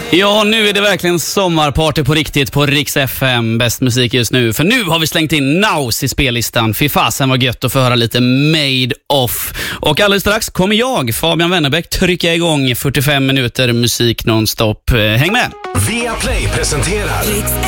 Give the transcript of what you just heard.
Ja, nu är det verkligen sommarparty på riktigt på Rix FM. Bäst musik just nu. För nu har vi slängt in Naus i spellistan. Fy fasen var gött att få höra lite Made Off. Och alldeles strax kommer jag, Fabian Wennerbäck, trycka igång 45 minuter musik nonstop. Häng med! Viaplay presenterar